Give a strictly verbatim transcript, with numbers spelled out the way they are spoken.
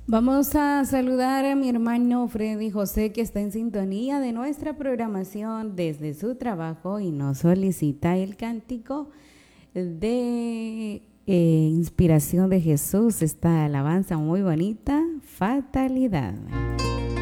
Vamos a saludar a mi hermano Freddy José, que está en sintonía de nuestra programación desde su trabajo y nos solicita el cántico de eh, inspiración de Jesús, esta alabanza muy bonita, Fatalidad.